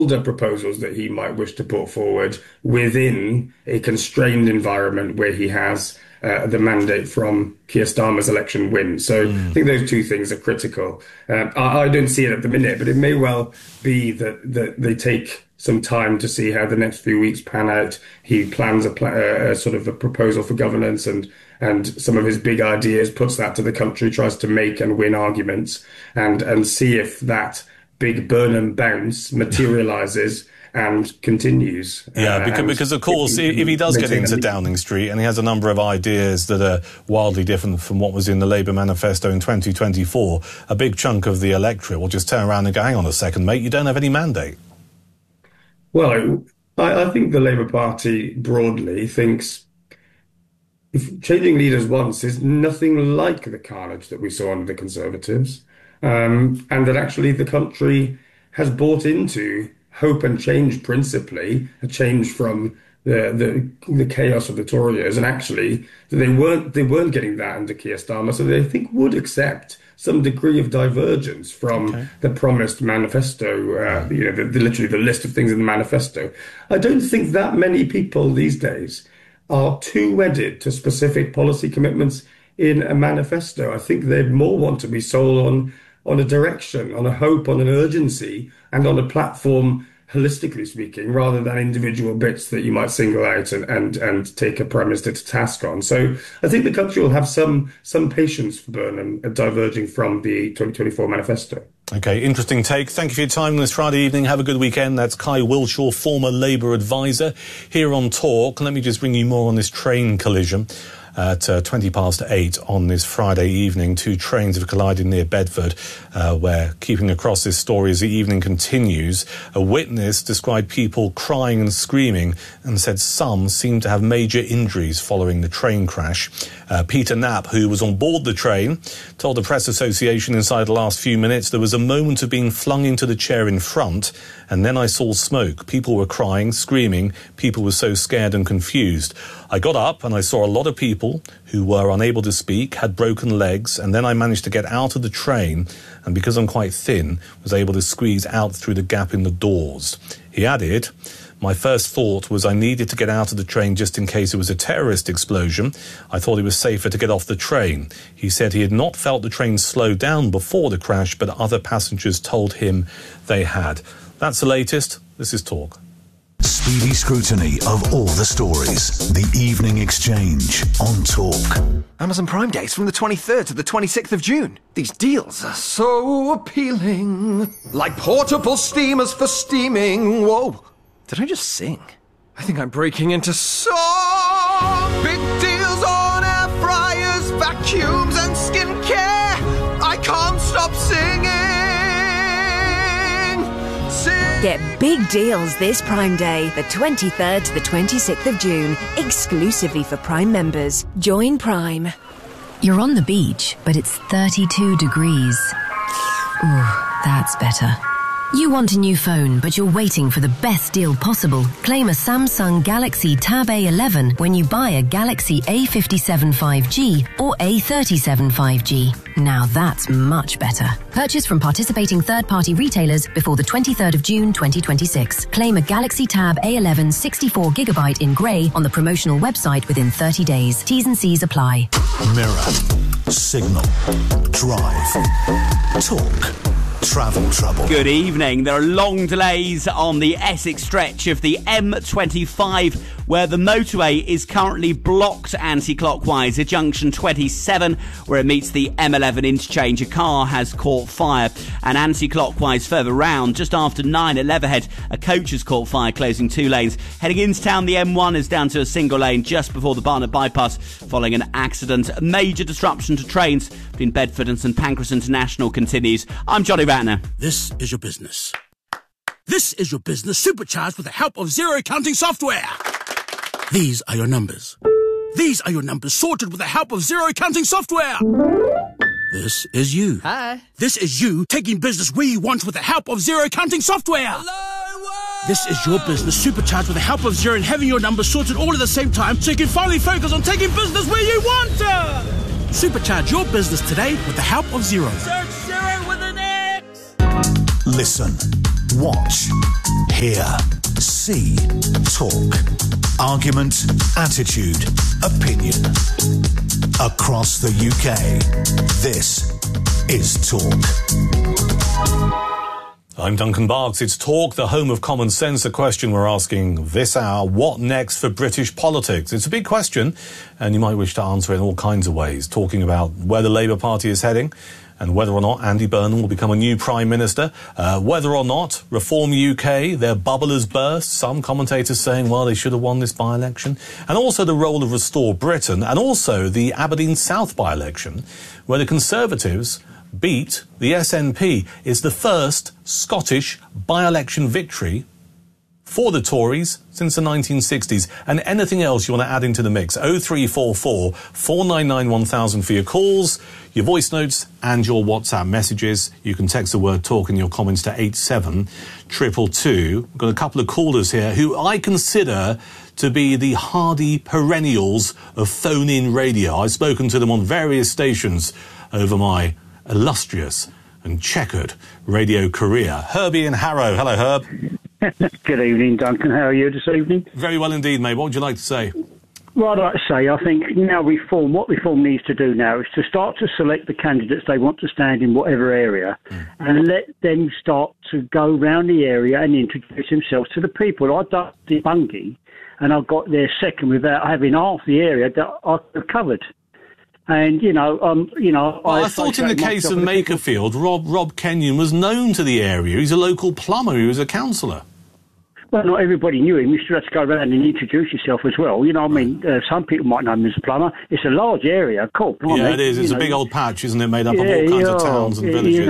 proposals that he might wish to put forward within a constrained environment where he has the mandate from Keir Starmer's election win. So I think those two things are critical. I don't see it at the minute, but it may well be that they take some time to see how the next few weeks pan out. He plans a sort of a proposal for governance and some of his big ideas, puts that to the country, tries to make and win arguments, and see if that big Burnham bounce materializes and continues. Yeah, because of course, if he does get into Downing Street and he has a number of ideas that are wildly different from what was in the Labour manifesto in 2024, a big chunk of the electorate will just turn around and go, hang on a second, mate, you don't have any mandate. Well, I think the Labour Party broadly thinks if changing leaders once is nothing like the carnage that we saw under the Conservatives, and that actually the country has bought into hope and change principally, a change from the chaos of the Tory years, and actually they weren't getting that under Keir Starmer, so they think would accept some degree of divergence from the promised manifesto, literally the list of things in the manifesto. I don't think that many people these days are too wedded to specific policy commitments in a manifesto. I think they more want to be sold on a direction, on a hope, on an urgency, and on a platform, holistically speaking, rather than individual bits that you might single out and take a Prime Minister to task on. So I think the country will have some patience for Burnham diverging from the 2024 manifesto. OK, interesting take. Thank you for your time this Friday evening. Have a good weekend. That's Kai Wilshaw, former Labour advisor, here on Talk. Let me just bring you more on this train collision. At 8:20 on this Friday evening, two trains have collided near Bedford, where, keeping across this story as the evening continues, a witness described people crying and screaming and said some seemed to have major injuries following the train crash. Peter Knapp, who was on board the train, told the Press Association inside the last few minutes there was a moment of being flung into the chair in front, and then I saw smoke. People were crying, screaming. People were so scared and confused. I got up and I saw a lot of people who were unable to speak, had broken legs, and then I managed to get out of the train, and because I'm quite thin, was able to squeeze out through the gap in the doors. He added, my first thought was I needed to get out of the train just in case it was a terrorist explosion. I thought it was safer to get off the train. He said he had not felt the train slow down before the crash, but other passengers told him they had. That's the latest. This is Talk. Speedy scrutiny of all the stories. The Evening Exchange on Talk. Amazon Prime Days from the 23rd to the 26th of June. These deals are so appealing. Like portable steamers for steaming. Whoa. Did I just sing? I think I'm breaking into song. Big deals on air fryers, vacuums and skincare. I can't stop singing. Get big deals this Prime Day, the 23rd to the 26th of June, exclusively for Prime members. Join Prime. You're on the beach, but it's 32 degrees. Ooh, that's better. You want a new phone, but you're waiting for the best deal possible. Claim a Samsung Galaxy Tab A11 when you buy a Galaxy A57 5G or A37 5G. Now that's much better. Purchase from participating third-party retailers before the 23rd of June 2026. Claim a Galaxy Tab A11 64GB in grey on the promotional website within 30 days. T's and C's apply. Mirror, Signal, Drive, Talk. Travel trouble. Good evening. There are long delays on the Essex stretch of the M25, where the motorway is currently blocked anti-clockwise at junction 27, where it meets the M11 interchange. A car has caught fire, and anti-clockwise further round, just after 9 at Leatherhead, a coach has caught fire, closing 2 lanes. Heading into town, the M1 is down to a single lane just before the Barnet bypass following an accident. A major disruption to trains between Bedford and St Pancras International continues. I'm Johnny Ratner. This is your business. This is your business supercharged with the help of zero counting software. These are your numbers. These are your numbers sorted with the help of zero counting software. This is you. Hi. This is you taking business where you want with the help of zero counting software. Hello, this is your business supercharged with the help of Zero and having your numbers sorted all at the same time so you can finally focus on taking business where you want to. Supercharge your business today with the help of Zero. Search Zero with an X. Listen, Watch, hear, see, talk. Argument, attitude, opinion. Across the UK, this is Talk. I'm Duncan Barks. It's Talk, the home of common sense. The question we're asking this hour, what next for British politics? It's a big question, and you might wish to answer it in all kinds of ways, talking about where the Labour Party is heading and whether or not Andy Burnham will become a new Prime Minister, whether or not Reform UK, their bubble has burst, some commentators saying, well, they should have won this by-election, and also the role of Restore Britain, and also the Aberdeen South by-election, where the Conservatives beat the SNP. It's the first Scottish by-election victory for the Tories since the 1960s. And anything else you want to add into the mix, 0344 499 1000 for your calls, your voice notes and your WhatsApp messages. You can text the word talk in your comments to 87222. We've got a couple of callers here who I consider to be the hardy perennials of phone-in radio. I've spoken to them on various stations over my illustrious and checkered radio career. Herbie in Harrow. Hello, Herb. Good evening, Duncan. How are you this evening? Very well indeed, mate. What would you like to say? Well, I'd like to say, I think now what reform needs to do now is to start to select the candidates they want to stand in whatever area and let them start to go round the area and introduce themselves to the people. I done the Bungay and I got there second without having half the area that I covered. And, well, I thought in the case of Makerfield, Rob Kenyon was known to the area. He's a local plumber. He was a councillor. Well, not everybody knew him. You still had to go around and introduce yourself as well. Some people might know him as a plumber. It's a large area, cool. Yeah, it is. It's a big old patch, isn't it, made up of all kinds of towns and villages.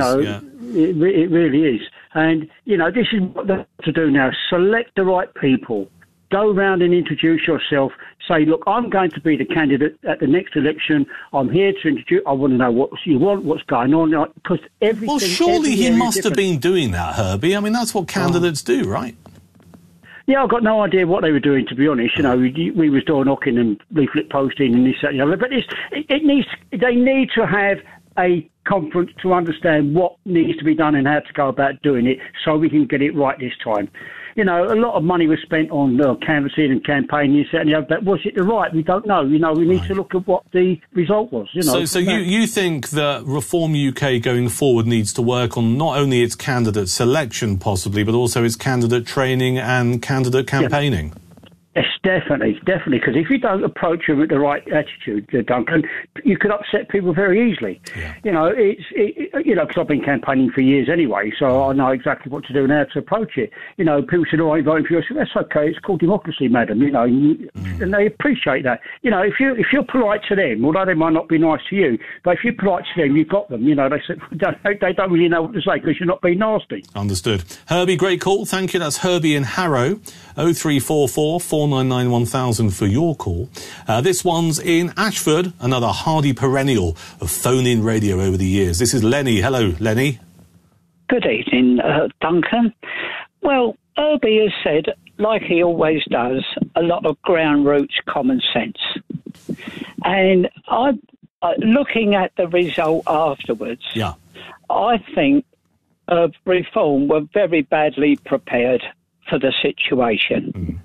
It really is. And, this is what they have to do now. Select the right people. Go round and introduce yourself. Say, look, I'm going to be the candidate at the next election. I'm here to introduce. I want to know what you want, what's going on. Because everything. Well, surely he must have been doing that, Herbie. I mean, that's what candidates do, right? Yeah, I've got no idea what they were doing, to be honest. We was door knocking and leaflet posting and this, that, and the other. But they need to have a conference to understand what needs to be done and how to go about doing it so we can get it right this time. A lot of money was spent on canvassing and campaigning, this, that, and the other, but was it the right? We don't know. We need to look at what the result was. So you think that Reform UK going forward needs to work on not only its candidate selection, possibly, but also its candidate training and candidate campaigning? Yeah. Yes, definitely, because if you don't approach them with the right attitude, Duncan, you could upset people very easily. Yeah. Because I've been campaigning for years anyway, so I know exactly what to do and how to approach it. People say, "Oh, I'm voting for you." I say, "That's okay. It's called democracy, madam." And they appreciate that. If you're polite to them, although they might not be nice to you, but if you're polite to them, you've got them. They say they don't really know what to say because you're not being nasty. Understood. Herbie, great call. Thank you. That's Herbie in Harrow. 0344 499 1000 for your call. This one's in Ashford, another hardy perennial of phone-in radio over the years. This is Lenny. Hello, Lenny. Good evening, Duncan. Well, Herbie has said, like he always does, a lot of ground roots common sense. And I'm looking at the result afterwards. Yeah. I think Reform were very badly prepared for the situation.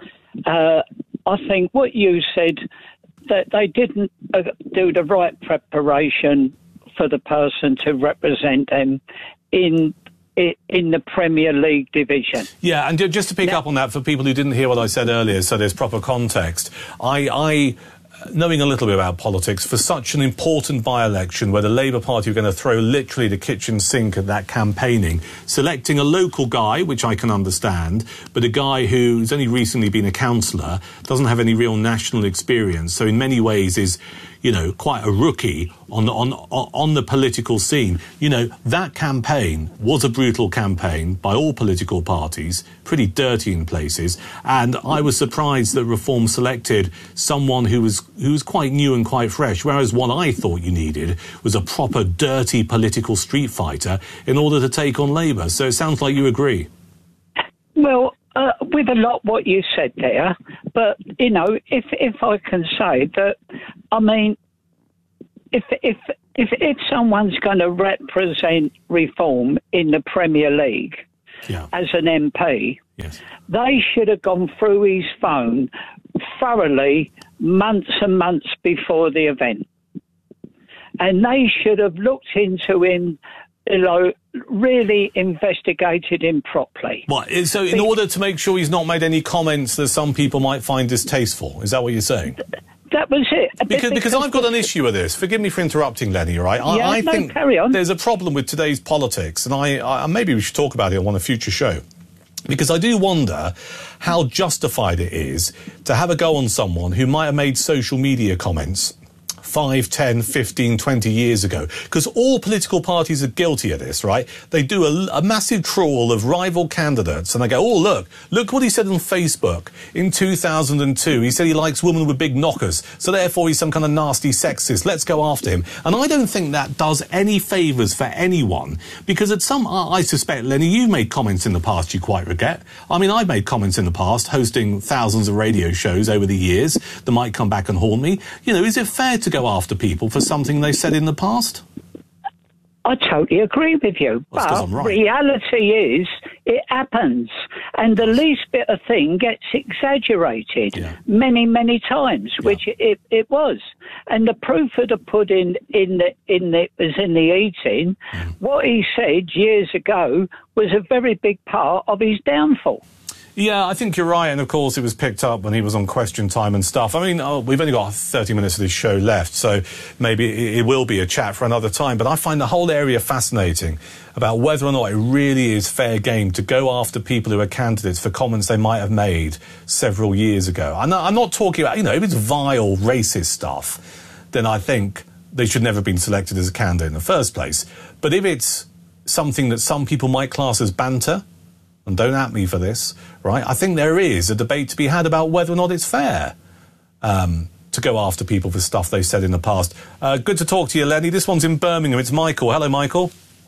I think what you said, that they didn't do the right preparation for the person to represent them in the Premier League division. Yeah, and just to pick up on that for people who didn't hear what I said earlier, so there's proper context, I knowing a little bit about politics, for such an important by-election where the Labour Party are going to throw literally the kitchen sink at that campaigning, selecting a local guy, which I can understand, but a guy who's only recently been a councillor, doesn't have any real national experience, so in many ways is, quite a rookie on the political scene. That campaign was a brutal campaign by all political parties, pretty dirty in places, and I was surprised that Reform selected someone who was quite new and quite fresh, whereas what I thought you needed was a proper dirty political street fighter in order to take on Labour. So it sounds like you agree. Well, with a lot what you said there, but if I can say that, I mean, if someone's going to represent Reform in the Premier League, as an MP, yes, they should have gone through his phone thoroughly months and months before the event. And they should have looked into him, really investigated him properly. What? So in order to make sure he's not made any comments that some people might find distasteful, is that what you're saying? That was it. Because I've got an issue with this. Forgive me for interrupting, Lenny, all right? I think carry on. There's a problem with today's politics, and I maybe we should talk about it on a future show. Because I do wonder how justified it is to have a go on someone who might have made social media comments 5, 10, 15, 20 years ago. Because all political parties are guilty of this, right? They do a massive trawl of rival candidates and they go, oh, look what he said on Facebook in 2002. He said he likes women with big knockers, so therefore he's some kind of nasty sexist. Let's go after him. And I don't think that does any favours for anyone, because I suspect, Lenny, you've made comments in the past you quite regret. I mean, I've made comments in the past, hosting thousands of radio shows over the years that might come back and haunt me. You know, is it fair to go after people for something they said in the past? I totally agree with you. That's 'cause I'm right. Reality is, it happens. And the least bit of thing gets exaggerated many, many times, which it was. And the proof of the pudding was in the eating. What he said years ago was a very big part of his downfall. Yeah, I think you're right. And, of course, it was picked up when he was on Question Time and stuff. I mean, we've only got 30 minutes of this show left, so maybe it will be a chat for another time. But I find the whole area fascinating about whether or not it really is fair game to go after people who are candidates for comments they might have made several years ago. I'm not talking about, if it's vile, racist stuff, then I think they should never have been selected as a candidate in the first place. But if it's something that some people might class as banter, and don't at me for this, right? I think there is a debate to be had about whether or not it's fair to go after people for stuff they said in the past. Good to talk to you, Lenny. This one's in Birmingham. It's Michael. Hello, Michael.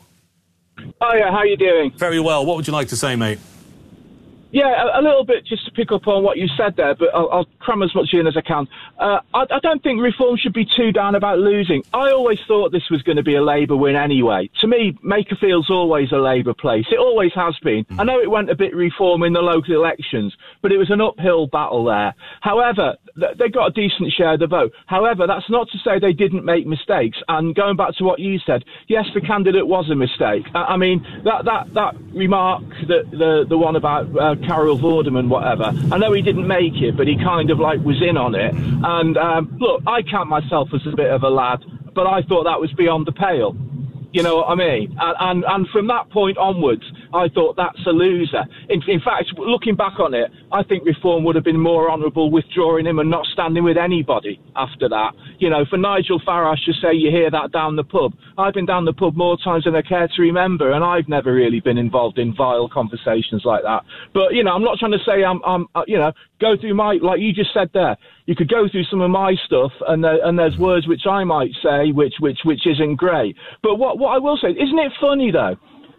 Hiya, how are you doing? Very well. What would you like to say, mate? Yeah, a little bit just to pick up on what you said there, but I'll cram as much in as I can. I don't think Reform should be too down about losing. I always thought this was going to be a Labour win anyway. To me, Makerfield's always a Labour place. It always has been. I know it went a bit Reform in the local elections, but it was an uphill battle there. However, they got a decent share of the vote. However, that's not to say they didn't make mistakes. And going back to what you said, yes, the candidate was a mistake. I mean, that remark, the one about Carol Vorderman, whatever, I know he didn't make it, but he kind of was in on it. And look, I count myself as a bit of a lad, but I thought that was beyond the pale. You know what I mean? And from that point onwards, I thought that's a loser. In fact, looking back on it, I think Reform would have been more honourable withdrawing him and not standing with anybody after that. For Nigel Farage to say you hear that down the pub. I've been down the pub more times than I care to remember, and I've never really been involved in vile conversations like that. But, I'm not trying to say I'm go through my, like you just said there, you could go through some of my stuff and there's words which I might say which isn't great. But what I will say, isn't it funny though,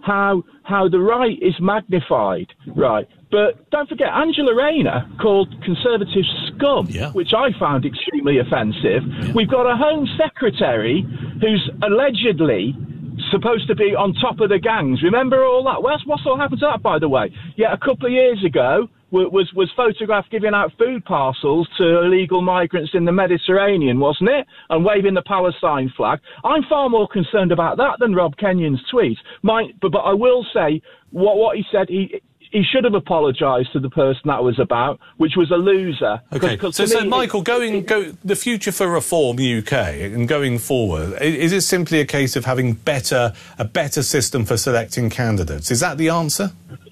how the right is magnified, right? But don't forget, Angela Rayner called Conservatives scum, which I found extremely offensive. Yeah. We've got a Home Secretary who's allegedly supposed to be on top of the gangs. Remember all that? What's all happened to that, by the way? Yeah, a couple of years ago, was photographed giving out food parcels to illegal migrants in the Mediterranean, wasn't it? And waving the Palestine flag. I'm far more concerned about that than Rob Kenyon's tweet. But I will say, what he said, he should have apologised to the person that was about, which was a loser. Okay, so Michael, the future for Reform UK and going forward, is it simply a case of having a better system for selecting candidates? Is that the answer?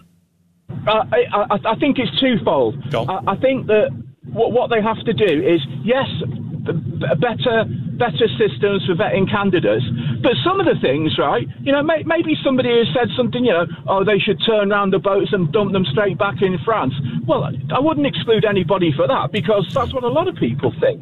I think it's twofold. I think that what they have to do is, yes, better systems for vetting candidates, but some of the things, right, maybe somebody has said something, they should turn around the boats and dump them straight back in France. Well, I wouldn't exclude anybody for that, because that's what a lot of people think,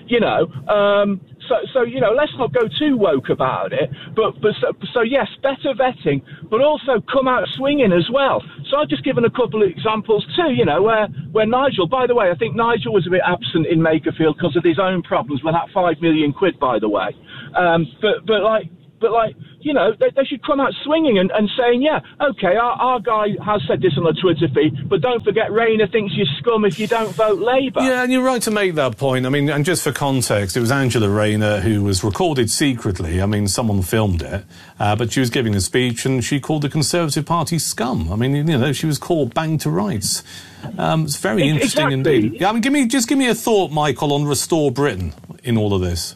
So let's not go too woke about it. So yes, better vetting, but also come out swinging as well. So I've just given a couple of examples too. Where Nigel. By the way, I think Nigel was a bit absent in Makerfield because of his own problems with that £5 million, by the way. But But, like, you know, they should come out swinging and saying, yeah, OK, our guy has said this on the Twitter feed, but don't forget Rayner thinks you're scum if you don't vote Labour. Yeah, and you're right to make that point. I mean, and just for context, it was Angela Rayner who was recorded secretly. I mean, someone filmed it, but she was giving a speech and she called the Conservative Party scum. I mean, you know, she was called bang to rights. It's very interesting indeed. Yeah, I mean, give me a thought, Michael, on Restore Britain in all of this.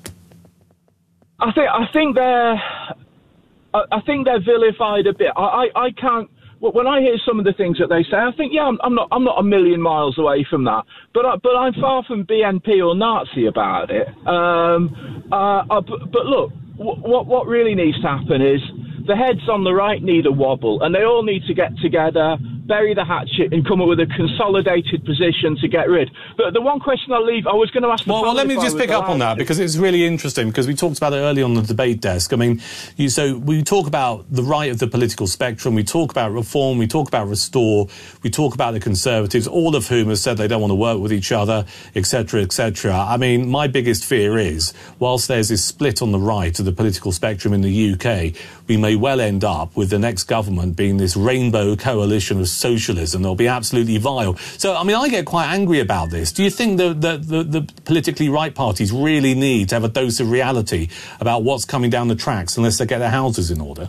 I think they're vilified a bit. I can't. When I hear some of the things that they say, I think, yeah, I'm not a million miles away from that. But I'm far from BNP or Nazi about it. But look, what really needs to happen is the heads on the right need a wobble, and they all need to get together, bury the hatchet, and come up with a consolidated position to get rid. But the one question I was going to ask. Well, let me just pick up on that, because it's really interesting, because we talked about it early on the debate desk. I mean, so we talk about the right of the political spectrum, we talk about reform, we talk about Restore, we talk about the Conservatives, all of whom have said they don't want to work with each other, etc., etc. I mean, my biggest fear is, whilst there's this split on the right of the political spectrum in the UK, we may well end up with the next government being this rainbow coalition of socialism. They'll be absolutely vile. So, I mean, I get quite angry about this. Do you think the politically right parties really need to have a dose of reality about what's coming down the tracks unless they get their houses in order?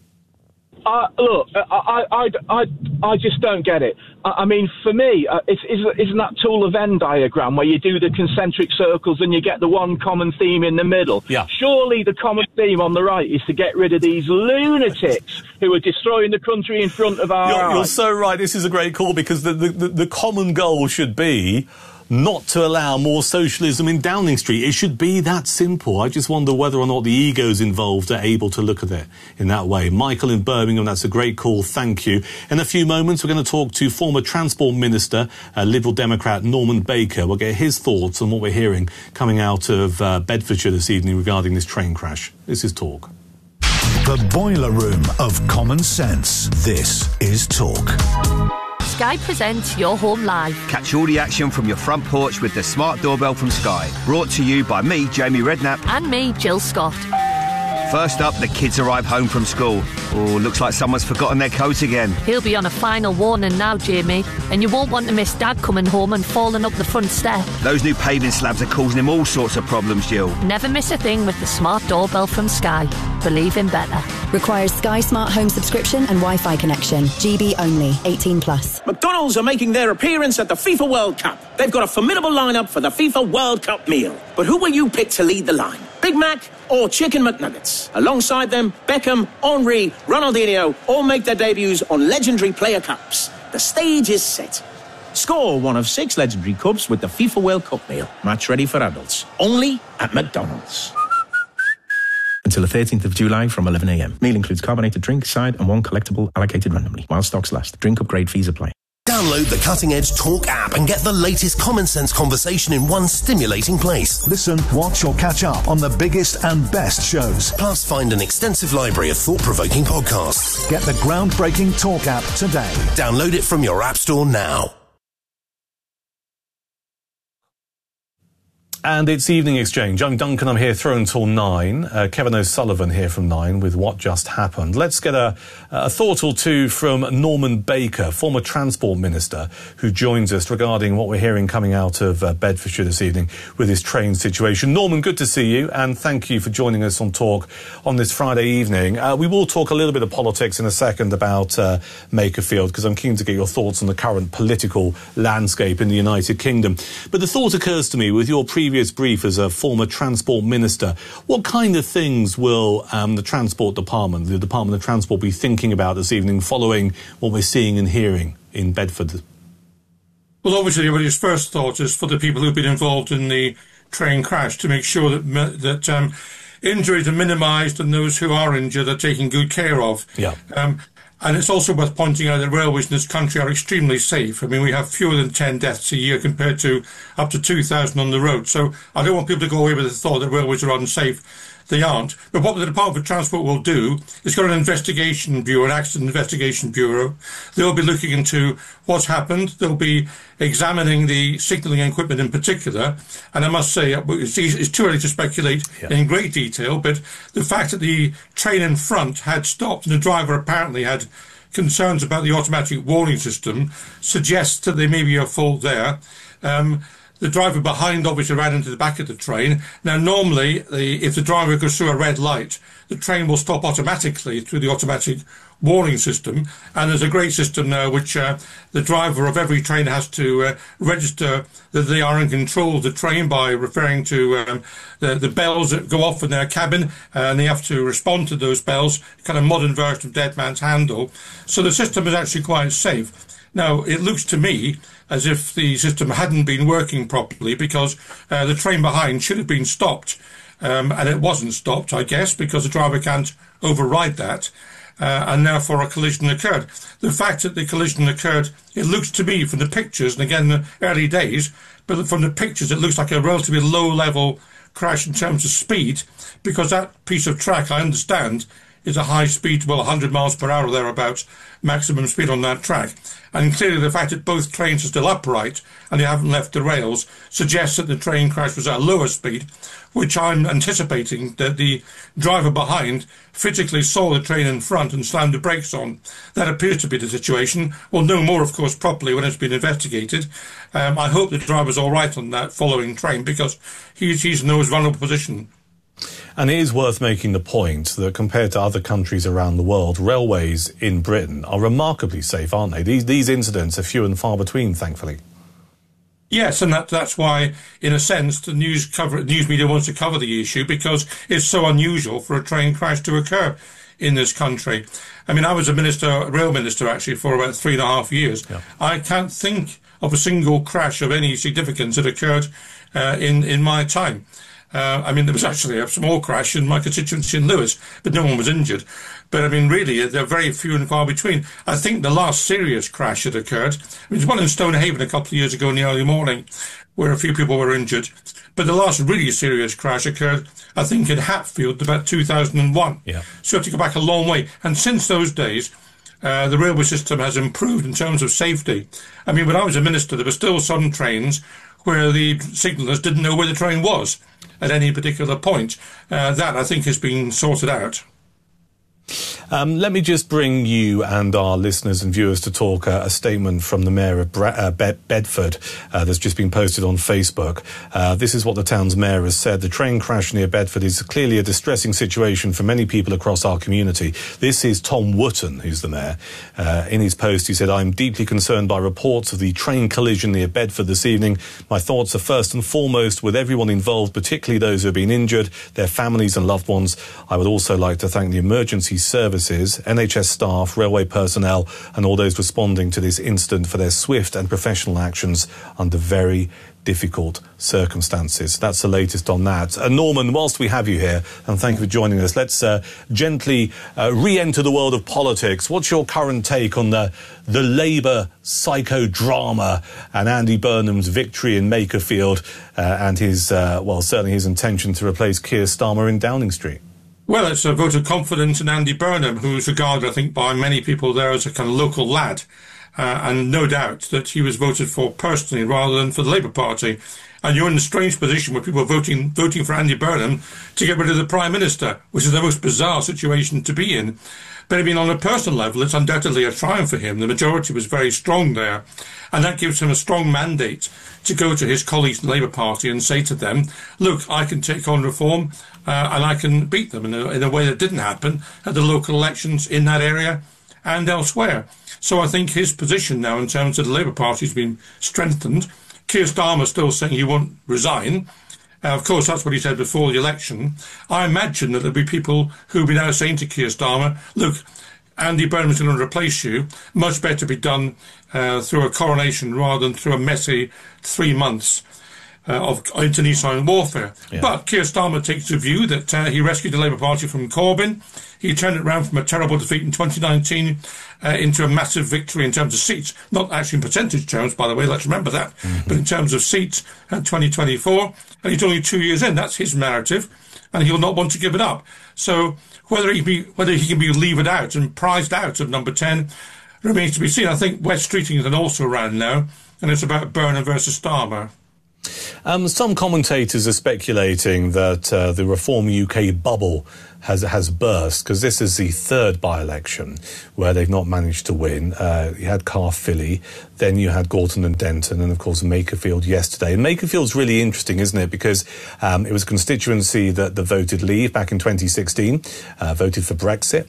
Look, I just don't get it. I mean, for me, isn't that tool of Venn diagram where you do the concentric circles and you get the one common theme in the middle? Yeah. Surely the common theme on the right is to get rid of these lunatics who are destroying the country in front of our eyes. You're so right. This is a great call, because the common goal should be not to allow more socialism in Downing Street. It should be that simple. I just wonder whether or not the egos involved are able to look at it in that way. Michael in Birmingham, that's a great call. Thank you. In a few moments, we're going to talk to former Transport Minister, Liberal Democrat Norman Baker. We'll get his thoughts on what we're hearing coming out of Bedfordshire this evening regarding this train crash. This is Talk. The boiler room of common sense. This is Talk. Sky presents Your Home Live. Catch all the action from your front porch with the smart doorbell from Sky. Brought to you by me, Jamie Redknapp. And me, Jill Scott. First up, the kids arrive home from school. Oh, looks like someone's forgotten their coat again. He'll be on a final warning now, Jamie, and you won't want to miss Dad coming home and falling up the front step. Those new paving slabs are causing him all sorts of problems, Jill. Never miss a thing with the smart doorbell from Sky. Believe in better. Requires Sky Smart Home subscription and Wi-Fi connection. GB only. 18+. McDonald's are making their appearance at the FIFA World Cup. They've got a formidable lineup for the FIFA World Cup meal. But who will you pick to lead the line? Big Mac or Chicken McNuggets? Alongside them, Beckham, Henry, Ronaldinho all make their debuts on legendary player cups. The stage is set. Score one of 6 legendary cups with the FIFA World Cup meal. Match ready for adults. Only at McDonald's. Until the 13th of July from 11 a.m. Meal includes carbonated drink, side and one collectible allocated randomly. While stocks last. Drink upgrade fees apply. Download the cutting-edge Talk app and get the latest common sense conversation in one stimulating place. Listen, watch or catch up on the biggest and best shows. Plus, find an extensive library of thought-provoking podcasts. Get the groundbreaking Talk app today. Download it from your app store now. And it's Evening Exchange. I'm Duncan. I'm here through until 9. Kevin O'Sullivan here from 9 with What Just Happened. Let's get a thought or two from Norman Baker, former Transport Minister, who joins us regarding what we're hearing coming out of Bedfordshire this evening with this train situation. Norman, good to see you, and thank you for joining us on Talk on this Friday evening. We will talk a little bit of politics in a second about Makerfield, because I'm keen to get your thoughts on the current political landscape in the United Kingdom. But the thought occurs to me, with your previous brief as a former Transport Minister, what kind of things will the Transport Department, the Department of Transport, be thinking about this evening following what we're seeing and hearing in Bedford? Well, obviously, everybody's first thought is for the people who've been involved in the train crash to make sure that injuries are minimised and those who are injured are taken good care of. Yeah. And it's also worth pointing out that railways in this country are extremely safe. I mean, we have fewer than 10 deaths a year compared to up to 2,000 on the road. So I don't want people to go away with the thought that railways are unsafe. they aren't. But what the Department of Transport will do is got an investigation bureau, an accident investigation bureau. They'll be looking into what's happened. They'll be examining the signalling equipment in particular. And I must say, it's too early to speculate in great detail, but the fact that the train in front had stopped and the driver apparently had concerns about the automatic warning system suggests that there may be a fault there. The driver behind obviously ran into the back of the train. Now, normally, if the driver goes through a red light, the train will stop automatically through the automatic warning system. And there's a great system now which the driver of every train has to register that they are in control of the train by referring to the bells that go off in their cabin, and they have to respond to those bells, kind of modern version of Dead Man's Handle. So the system is actually quite safe. Now, it looks to me as if the system hadn't been working properly because the train behind should have been stopped. And it wasn't stopped, I guess, because the driver can't override that. And therefore a collision occurred. The fact that the collision occurred, it looks to me from the pictures, and again, the early days, but from the pictures, it looks like a relatively low-level crash in terms of speed, because that piece of track, I understand, is a high speed, well, 100 miles per hour thereabouts, maximum speed on that track. And clearly the fact that both trains are still upright and they haven't left the rails suggests that the train crash was at a lower speed, which I'm anticipating that the driver behind physically saw the train in front and slammed the brakes on. That appears to be the situation. We'll know more, of course, properly when it's been investigated. I hope the driver's all right on that following train because he's in a vulnerable position. And it is worth making the point that compared to other countries around the world, railways in Britain are remarkably safe, aren't they? These incidents are few and far between, thankfully. Yes, and that's why, in a sense, the news media wants to cover the issue because it's so unusual for a train crash to occur in this country. I mean, I was a rail minister, actually, for about 3.5 years. Yeah. I can't think of a single crash of any significance that occurred in my time. I mean, there was actually a small crash in my constituency in Lewis, but no one was injured. But, I mean, really, they're very few and far between. I think the last serious crash that occurred, there's one in Stonehaven a couple of years ago in the early morning, where a few people were injured. But the last really serious crash occurred, I think, in Hatfield about 2001. Yeah. So you have to go back a long way. And since those days, the railway system has improved in terms of safety. I mean, when I was a minister, there were still some trains where the signallers didn't know where the train was at any particular point. That, I think, has been sorted out. Let me just bring you and our listeners and viewers to talk a statement from the Mayor of Bedford that's just been posted on Facebook. This is what the town's mayor has said. The train crash near Bedford is clearly a distressing situation for many people across our community. This is Tom Wootton, who's the mayor. In his post, he said, I'm deeply concerned by reports of the train collision near Bedford this evening. My thoughts are first and foremost with everyone involved, particularly those who have been injured, their families and loved ones. I would also like to thank the emergency services, NHS staff, railway personnel and all those responding to this incident for their swift and professional actions under very difficult circumstances. That's the latest on that. Norman, whilst we have you here, and thank you for joining us, let's gently re-enter the world of politics. What's your current take on the Labour psychodrama and Andy Burnham's victory in Makerfield and his, certainly his intention to replace Keir Starmer in Downing Street? Well, it's a vote of confidence in Andy Burnham, who is regarded, I think, by many people there as a kind of local lad. And no doubt that he was voted for personally rather than for the Labour Party. And you're in a strange position where people are voting for Andy Burnham to get rid of the Prime Minister, which is the most bizarre situation to be in. But I mean, on a personal level, it's undoubtedly a triumph for him. The majority was very strong there. And that gives him a strong mandate to go to his colleagues in the Labour Party and say to them, look, I can take on reform and I can beat them in a way that didn't happen at the local elections in that area and elsewhere. So I think his position now in terms of the Labour Party has been strengthened. Keir Starmer still saying he won't resign. Of course, that's what he said before the election. I imagine that there'll be people who'll be now saying to Keir Starmer, look, Andy Burnham's going to replace you. Much better be done through a coronation rather than through a messy 3 months of internecine warfare. Yeah. But Keir Starmer takes the view that he rescued the Labour Party from Corbyn. He turned it around from a terrible defeat in 2019 into a massive victory in terms of seats. Not actually in percentage terms, by the way, let's remember that. Mm-hmm. But in terms of seats in 2024. And he's only 2 years in. That's his narrative. and he'll not want to give it up. So whether he can be levered out and prized out of number 10 remains to be seen. I think West Streeting is an also round now, and it's about Burnham versus Starmer. Some commentators are speculating that the Reform UK bubble has burst, because this is the third by-election where they've not managed to win. You had Caerphilly, then you had Gorton and Denton, and of course Makerfield yesterday. And Makerfield's really interesting, isn't it? Because it was a constituency that voted Leave back in 2016, voted for Brexit.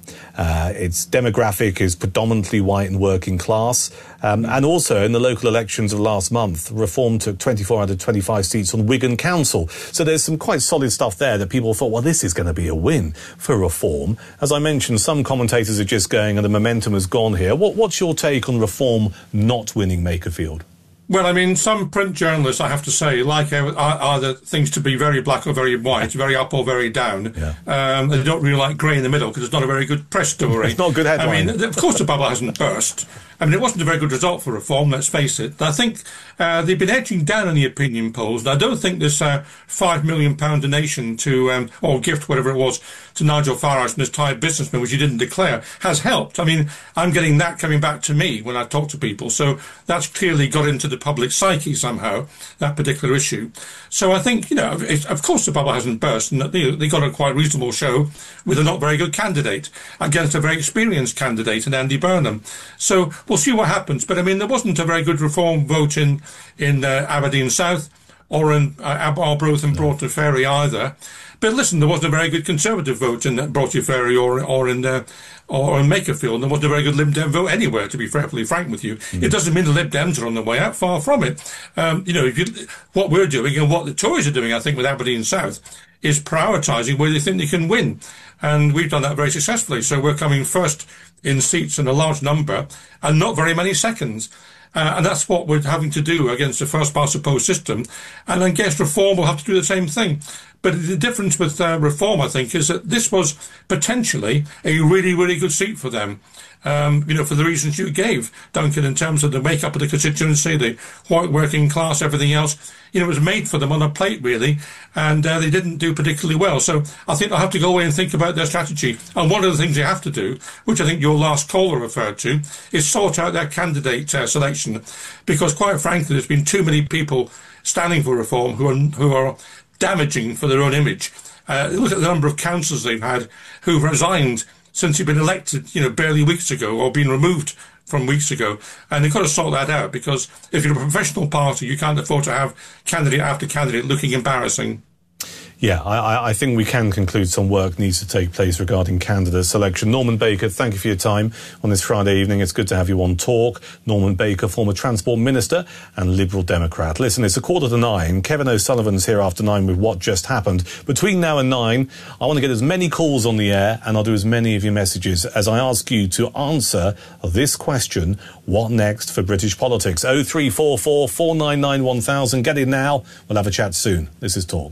Its demographic is predominantly white and working class. And also in the local elections of last month, Reform took 24 out of 25 seats on Wigan Council. So there's some quite solid stuff there that people thought, well, this is going to be a win for Reform. As I mentioned, some commentators are just going, and the momentum has gone here. What's your take on Reform not winning Makerfield? Well, I mean, some print journalists, I have to say, like either things to be very black or very white, very up or very down. Yeah. They don't really like grey in the middle because it's not a very good press story. It's not a good headline. I mean, of course the bubble hasn't burst. I mean, it wasn't a very good result for Reform, let's face it. I think they've been edging down in the opinion polls, and I don't think this £5 million donation to, or gift, whatever it was, to Nigel Farage and his tired businessman, which he didn't declare, has helped. I mean, I'm getting that coming back to me when I talk to people, so that's clearly got into the public psyche somehow, that particular issue. So I think, you know, of course the bubble hasn't burst, and they got a quite reasonable show with a not very good candidate against a very experienced candidate in Andy Burnham. So we'll see what happens. But I mean, there wasn't a very good Reform vote in Aberdeen South or in Arbroath and Broughton Ferry either. But listen, there wasn't a very good Conservative vote in Broughton Ferry or in Makerfield. There wasn't a very good Lib Dem vote anywhere, to be perfectly frank with you. It doesn't mean the Lib Dems are on the way out, far from it. You know, what we're doing and what the Tories are doing, I think, with Aberdeen South is prioritising where they think they can win. And we've done that very successfully. So we're coming first in seats in a large number and not very many seconds. And that's what we're having to do against the first past the post system. And I guess Reform will have to do the same thing. But the difference with Reform, I think, is that this was potentially a really, really good seat for them. You know, for the reasons you gave, Duncan, in terms of the makeup of the constituency, the white working class, everything else. You know, it was made for them on a plate, really, and they didn't do particularly well. So I think they'll have to go away and think about their strategy. And one of the things they have to do, which I think your last caller referred to, is sort out their candidate selection. Because, quite frankly, there's been too many people standing for Reform who are damaging for their own image. Look at the number of councillors they've had who've resigned since you've been elected, you know, barely weeks ago, or been removed from weeks ago. And they've got to sort that out, because if you're a professional party, you can't afford to have candidate after candidate looking embarrassing. Yeah, I think we can conclude some work needs to take place regarding candidate selection. Norman Baker, thank you for your time on this Friday evening. It's good to have you on Talk. Norman Baker, former Transport Minister and Liberal Democrat. Listen, it's 9:15. Kevin O'Sullivan's here after 9 with What Just Happened. Between now and 9, I want to get as many calls on the air, and I'll do as many of your messages as I ask you to answer this question: what next for British politics? 0344 499 1000. Get it now. We'll have a chat soon. This is Talk.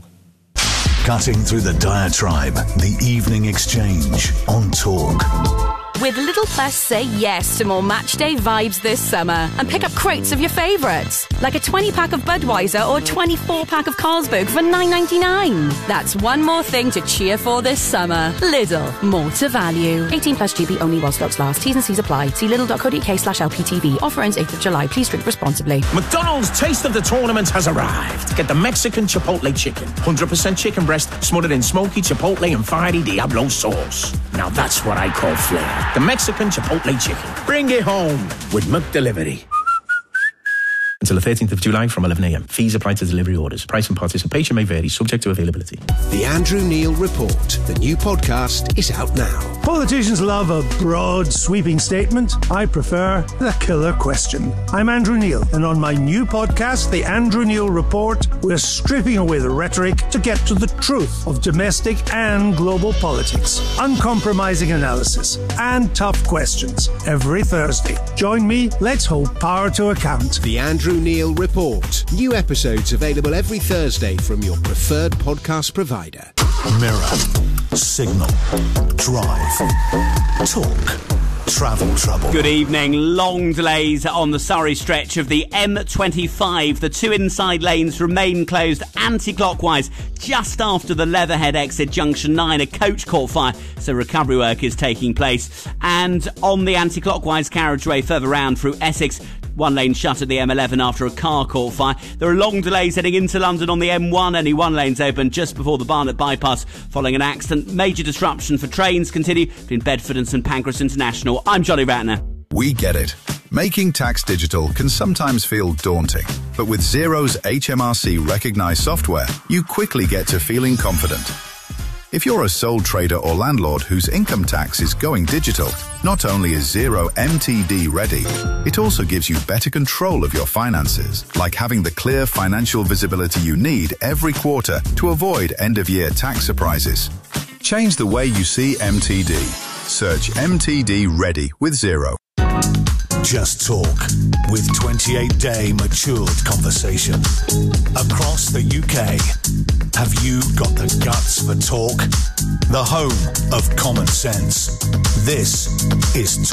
Cutting through the diatribe, the evening exchange on Talk. With Lidl Plus, say yes to more matchday vibes this summer and pick up crates of your favourites, like a 20-pack of Budweiser or a 24-pack of Carlsberg for $9.99. That's one more thing to cheer for this summer. Lidl, more to value. 18 plus GB only while stocks last. T's and C's apply. See lidl.co.uk/LPTV. Offer ends 8th of July. Please drink responsibly. McDonald's Taste of the Tournament has arrived. Get the Mexican Chipotle Chicken. 100% chicken breast smothered in smoky Chipotle and fiery Diablo sauce. Now that's what I call flair. The Mexican Chipotle Chicken. Bring it home with McDelivery. Until the 13th of July from 11 a.m. Fees apply to delivery orders. Price and participation may vary, subject to availability. The Andrew Neil Report, the new podcast, is out now. Politicians love a broad, sweeping statement. I prefer the killer question. I'm Andrew Neil, and on my new podcast, The Andrew Neil Report, we're stripping away the rhetoric to get to the truth of domestic and global politics. Uncompromising analysis and tough questions every Thursday. Join me, let's hold power to account. The Andrew Neil Report. New episodes available every Thursday from your preferred podcast provider. Mirror, Signal, Drive, Talk. travel trouble. Good evening. Long delays on the Surrey stretch of the M25. The two inside lanes remain closed anti-clockwise just after the Leatherhead exit junction 9. A coach caught fire, so recovery work is taking place. And on the anti-clockwise carriageway further round through Essex, one lane shut at the M11 after a car caught fire. There are long delays heading into London on the M1. Only one lane's open just before the Barnet bypass following an accident. Major disruption for trains continue between Bedford and St Pancras International. I'm Johnny Ratner. We get it. Making tax digital can sometimes feel daunting, but with Xero's HMRC recognised software, you quickly get to feeling confident. If you're a sole trader or landlord whose income tax is going digital, not only is Xero MTD ready, it also gives you better control of your finances, like having the clear financial visibility you need every quarter to avoid end-of-year tax surprises. Change the way you see MTD. Search MTD Ready with Xero. Just Talk, with 28-day matured conversation. Across the UK, have you got the guts for talk? The home of common sense. This is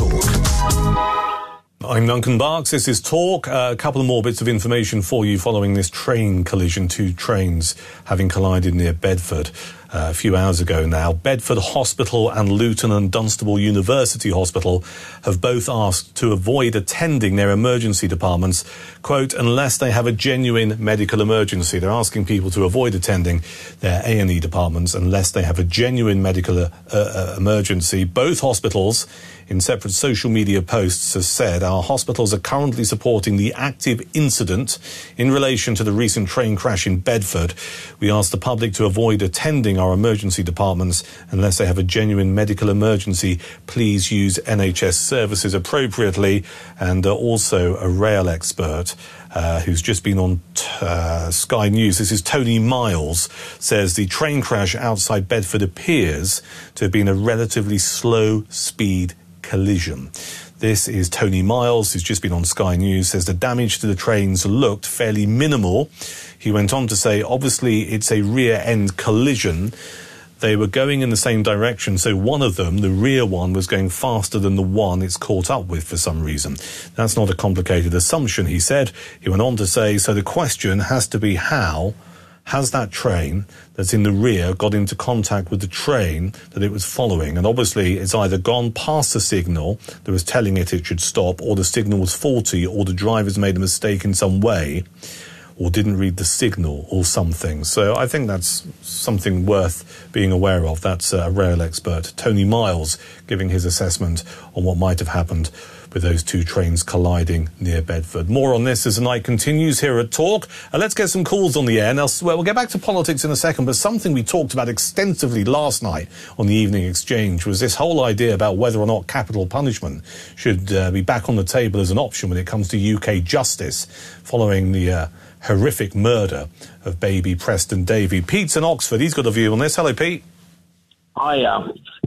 Talk. I'm Duncan Barks. This is Talk. A couple of more bits of information for you following this train collision. Two trains having collided near Bedford a few hours ago now. Bedford Hospital and Luton and Dunstable University Hospital have both asked to avoid attending their emergency departments, quote, unless they have a genuine medical emergency. They're asking people to avoid attending their A&E departments unless they have a genuine medical emergency. Both hospitals, in separate social media posts, have said our hospitals are currently supporting the active incident in relation to the recent train crash in Bedford. We ask the public to avoid attending our emergency departments unless they have a genuine medical emergency. Please use NHS services appropriately. And also a rail expert who's just been on Sky News. This is Tony Miles, says the train crash outside Bedford appears to have been a relatively slow speed collision. This is Tony Miles, who's just been on Sky News, says the damage to the trains looked fairly minimal. He went on to say, obviously, it's a rear-end collision. They were going in the same direction, so one of them, the rear one, was going faster than the one it's caught up with for some reason. That's not a complicated assumption, he said. He went on to say, so the question has to be how has that train that's in the rear got into contact with the train that it was following? And obviously it's either gone past the signal that was telling it should stop, or the signal was faulty, or the driver's made a mistake in some way, or didn't read the signal or something. So I think that's something worth being aware of. That's a rail expert, Tony Miles, giving his assessment on what might have happened with those two trains colliding near Bedford. More on this as the night continues here at Talk. Let's get some calls on the air. Now, we'll get back to politics in a second, but something we talked about extensively last night on the Evening Exchange was this whole idea about whether or not capital punishment should be back on the table as an option when it comes to UK justice following the horrific murder of baby Preston Davey. Pete's in Oxford. He's got a view on this. Hello, Pete. Well,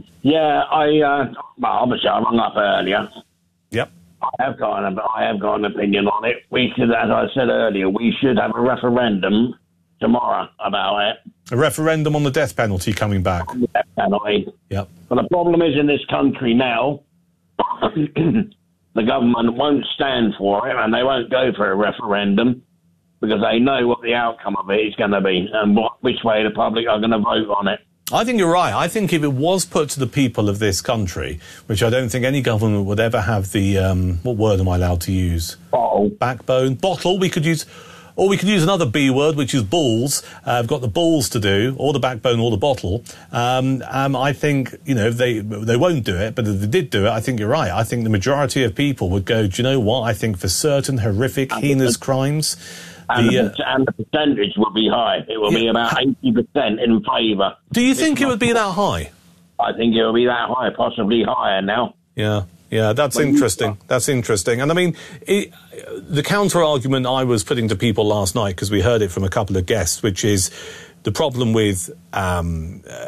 obviously I rung up earlier. Yep. I have got an opinion on it. We should, as I said earlier, we should have a referendum tomorrow about it. A referendum on the death penalty coming back. On the death penalty. Yep. But the problem is in this country now, the government won't stand for it and they won't go for a referendum because they know what the outcome of it is going to be and which way the public are going to vote on it. I think you're right. I think if it was put to the people of this country, which I don't think any government would ever have the, what word am I allowed to use? Bottle. Backbone. Bottle. We could use another B word, which is balls. I've got the balls to do, or the backbone, or the bottle. I think, they won't do it, but if they did do it, I think you're right. I think the majority of people would go, do you know what? I think for certain horrific, heinous crimes, and the percentage will be high. It will be about 80% in favour. Do you think it would be that high? I think it will be that high, possibly higher now. Yeah, that's interesting. That's interesting. And I mean, the counter-argument I was putting to people last night, because we heard it from a couple of guests, which is the problem with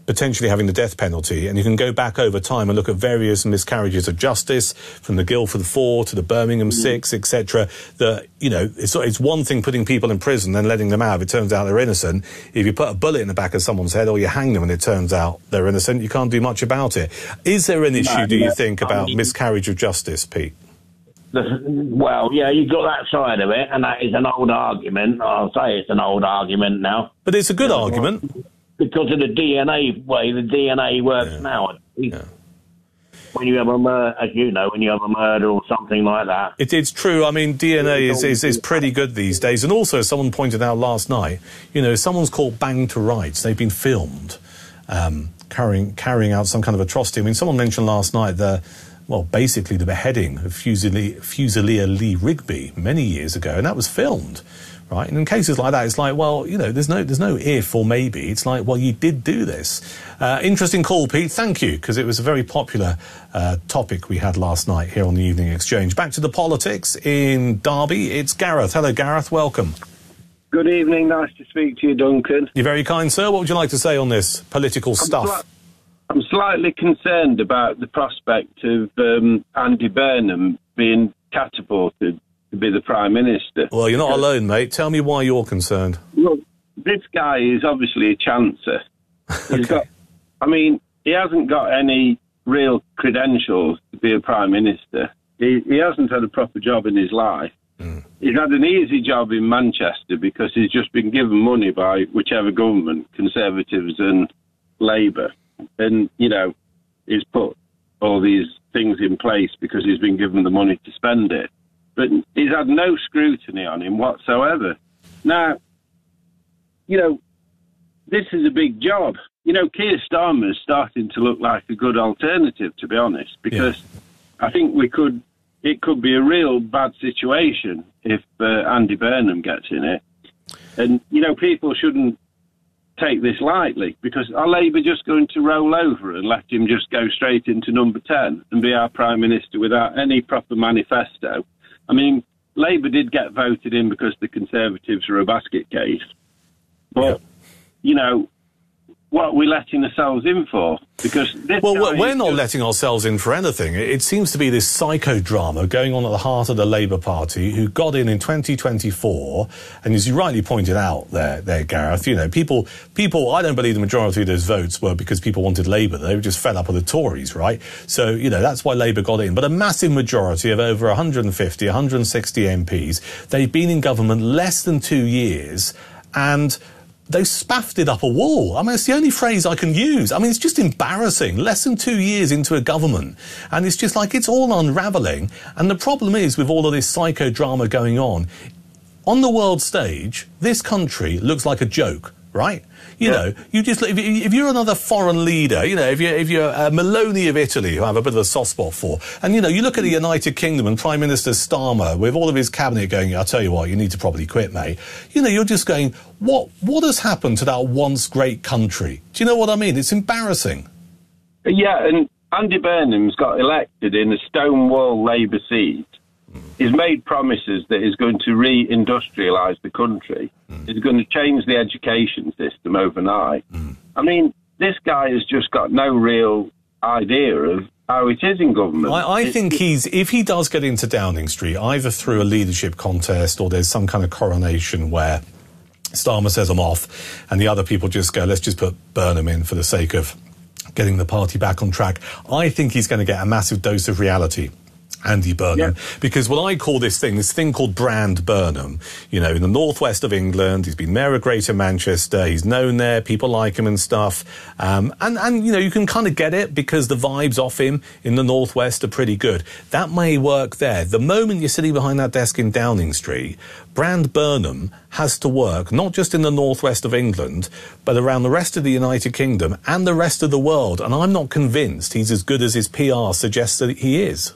potentially having the death penalty, and you can go back over time and look at various miscarriages of justice, from the Guildford 4 to the Birmingham 6, etc. That, you know, it's one thing putting people in prison and letting them out if it turns out they're innocent. If you put a bullet in the back of someone's head or you hang them and it turns out they're innocent, you can't do much about it. Is there an issue, do you think, about miscarriage of justice, Pete? Well, yeah, you've got that side of it, and that is an old argument. I'll say it's an old argument now. But it's a good argument. Because of the DNA way the DNA works now. Yeah. When you have a murder, as you know, when you have a murder or something like that. It's true. I mean, DNA is pretty good these days. And also, someone pointed out last night, you know, someone's called Bang to Rights. They've been filmed carrying out some kind of atrocity. I mean, someone mentioned last night basically the beheading of Fusilier Lee Rigby many years ago, and that was filmed, right? And in cases like that, it's like, well, you know, there's no if or maybe. It's like, well, you did do this. Interesting call, Pete. Thank you, because it was a very popular topic we had last night here on the Evening Exchange. Back to the politics in Derby. It's Gareth. Hello, Gareth. Welcome. Good evening. Nice to speak to you, Duncan. You're very kind, sir. What would you like to say on this political stuff? I'm slightly concerned about the prospect of Andy Burnham being catapulted to be the Prime Minister. Well, you're not alone, mate. Tell me why you're concerned. Look, this guy is obviously a chancer. He hasn't got any real credentials to be a Prime Minister. He hasn't had a proper job in his life. He's had an easy job in Manchester because he's just been given money by whichever government, Conservatives and Labour. And, you know, he's put all these things in place because he's been given the money to spend it. But he's had no scrutiny on him whatsoever. Now, you know, this is a big job. You know, Keir Starmer is starting to look like a good alternative, to be honest, because I think it could be a real bad situation if Andy Burnham gets in it. And, you know, people shouldn't take this lightly, because are Labour just going to roll over and let him just go straight into number 10 and be our Prime Minister without any proper manifesto? I mean, Labour did get voted in because the Conservatives were a basket case. But, you know, what are we letting ourselves in for? Because we're not letting ourselves in for anything. It seems to be this psychodrama going on at the heart of the Labour Party, who got in 2024, and as you rightly pointed out there, Gareth, you know, people. I don't believe the majority of those votes were because people wanted Labour. They were just fed up with the Tories, right? So, you know, that's why Labour got in. But a massive majority of over 150, 160 MPs, they've been in government less than 2 years, and they spaffed it up a wall. I mean, it's the only phrase I can use. I mean, it's just embarrassing. Less than 2 years into a government. And it's just like, it's all unravelling. And the problem is, with all of this psychodrama going on the world stage, this country looks like a joke, right? You know, you just, if you're another foreign leader, you know, if you're Meloni of Italy, who I have a bit of a soft spot for, and, you know, you look at the United Kingdom and Prime Minister Starmer with all of his cabinet going, I'll tell you what, you need to probably quit, mate. You know, you're just going, what has happened to that once great country? Do you know what I mean? It's embarrassing. Yeah, and Andy Burnham's got elected in a Stonewall Labour seat. He's made promises that he's going to re-industrialise the country. He's going to change the education system overnight. I mean, this guy has just got no real idea of how it is in government. I think if he does get into Downing Street, either through a leadership contest or there's some kind of coronation where Starmer says I'm off and the other people just go, let's just put Burnham in for the sake of getting the party back on track, I think he's going to get a massive dose of reality. Andy Burnham, because what I call this thing called Brand Burnham, you know, in the northwest of England, he's been mayor of Greater Manchester, he's known there, people like him and stuff, and you know, you can kind of get it because the vibes off him in the northwest are pretty good. That may work there. The moment you're sitting behind that desk in Downing Street, Brand Burnham has to work not just in the northwest of England, but around the rest of the United Kingdom and the rest of the world, and I'm not convinced he's as good as his PR suggests that he is.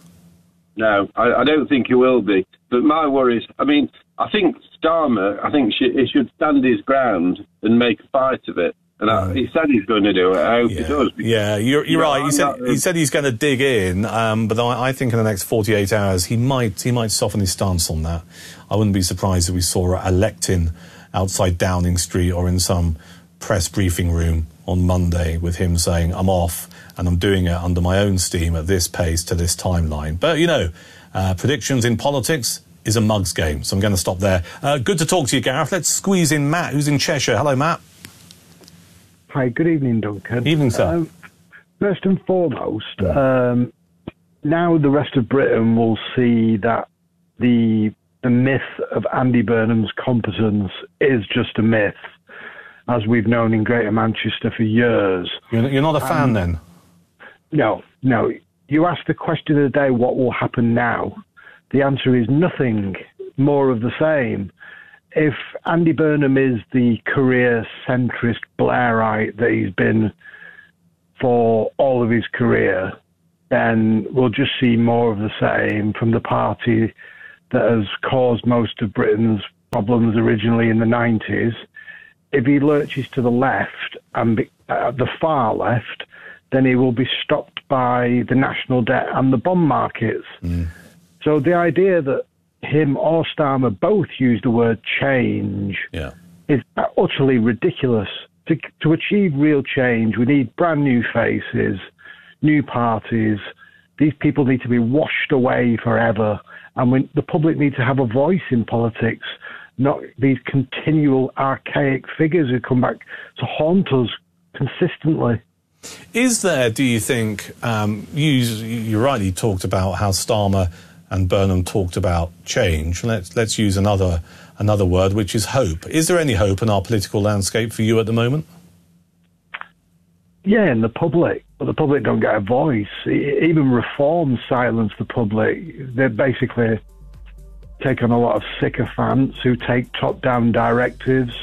No, I don't think he will be. But my worry is, I mean, I think Starmer, he should stand his ground and make a fight of it. And he said he's going to do it. I hope he does. Yeah, you're right. He said he's going to dig in, but I think in the next 48 hours he might soften his stance on that. I wouldn't be surprised if we saw a lectern outside Downing Street or in some press briefing room on Monday with him saying, I'm off and I'm doing it under my own steam at this pace to this timeline. But, predictions in politics is a mug's game, so I'm going to stop there. Good to talk to you, Gareth. Let's squeeze in Matt, who's in Cheshire. Hello, Matt. Hi, good evening, Duncan. Evening, sir. First and foremost, now the rest of Britain will see that the myth of Andy Burnham's competence is just a myth, as we've known in Greater Manchester for years. You're not a fan, then? No. You asked the question of the day, what will happen now? The answer is nothing, more of the same. If Andy Burnham is the career centrist Blairite that he's been for all of his career, then we'll just see more of the same from the party that has caused most of Britain's problems originally in the 90s. If he lurches to the left and the far left, then he will be stopped by the national debt and the bond markets. So the idea that him or Starmer both use the word change is utterly ridiculous. To achieve real change, we need brand new faces, new parties. These people need to be washed away forever. And the public need to have a voice in politics, not these continual archaic figures who come back to haunt us consistently. Is there, do you think, you rightly talked about how Starmer and Burnham talked about change. Let's use another word, which is hope. Is there any hope in our political landscape for you at the moment? Yeah, in the public. But the public don't get a voice. Even Reform silence the public. They basically take on a lot of sycophants who take top-down directives.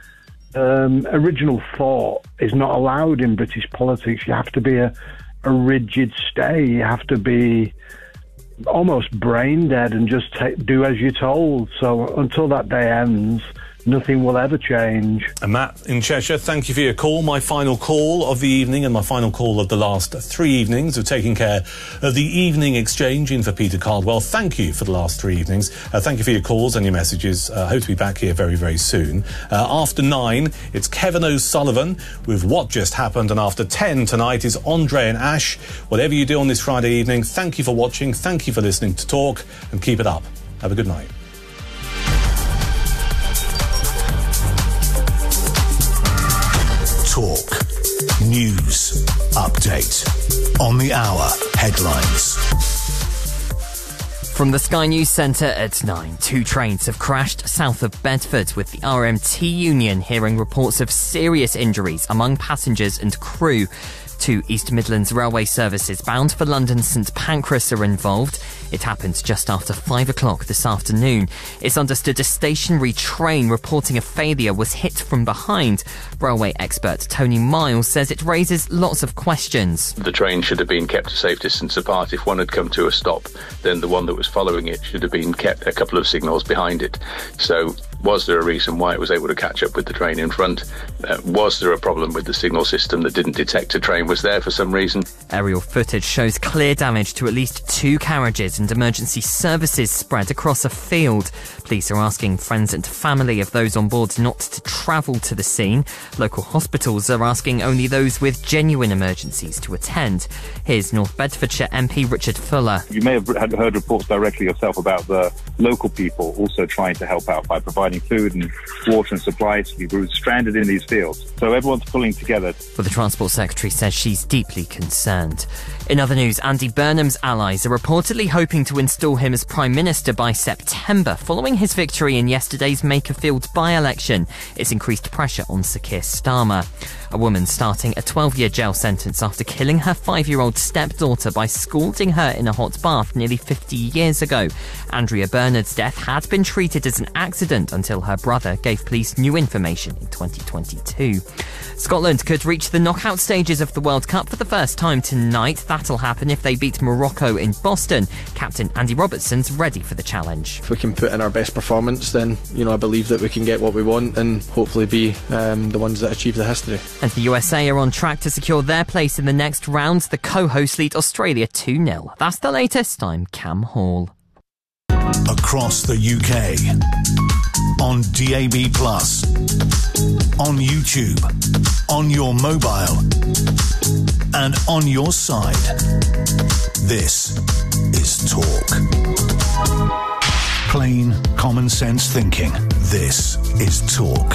Original thought is not allowed in British politics. You have to be a rigid stay. You have to be almost brain dead and just do as you're told. So until that day ends, nothing will ever change. And Matt in Cheshire, thank you for your call. My final call of the evening and my final call of the last 3 evenings of taking care of the evening exchange in for Peter Cardwell. Thank you for the last 3 evenings. Thank you for your calls and your messages. Hope to be back here very, very soon. After 9, it's Kevin O'Sullivan with What Just Happened. And after 10 tonight is Andre and Ash. Whatever you do on this Friday evening, thank you for watching. Thank you for listening to Talk and keep it up. Have a good night. Talk. News. Update. On the hour. Headlines. From the Sky News Centre at 9, 2 trains have crashed south of Bedford, with the RMT union hearing reports of serious injuries among passengers and crew. 2 East Midlands railway services bound for London St Pancras are involved. It happened just after 5 o'clock this afternoon. It's understood a stationary train reporting a failure was hit from behind. Railway expert Tony Miles says it raises lots of questions. The train should have been kept a safe distance apart. If one had come to a stop, then the one that was following it should have been kept a couple of signals behind it. So was there a reason why it was able to catch up with the train in front? Was there a problem with the signal system that didn't detect a train was there for some reason? Aerial footage shows clear damage to at least 2 carriages and emergency services spread across a field. Police are asking friends and family of those on board not to travel to the scene. Local hospitals are asking only those with genuine emergencies to attend. Here's North Bedfordshire MP Richard Fuller. You may have heard reports directly yourself about the local people also trying to help out by providing food and water and supplies to people who are stranded in these fields. So everyone's pulling together. Well, the Transport Secretary says she's deeply concerned. In other news, Andy Burnham's allies are reportedly hoping to install him as Prime Minister by September, following his victory in yesterday's Makerfield by-election. It's increased pressure on Sir Keir Starmer. A woman starting a 12-year jail sentence after killing her 5-year-old stepdaughter by scalding her in a hot bath nearly 50 years ago. Andrea Bernard's death had been treated as an accident until her brother gave police new information in 2022. Scotland could reach the knockout stages of the World Cup for the first time tonight. That'll happen if they beat Morocco in Boston. Captain Andy Robertson's ready for the challenge. If we can put in our best performance, then, I believe that we can get what we want and hopefully be the ones that achieve the history. And the USA are on track to secure their place in the next round. The co-hosts lead Australia 2-0. That's the latest. I'm Cam Hall. across the UK. On DAB+, on YouTube, on your mobile, and on your side. This is Talk. Plain, common sense thinking. This is Talk.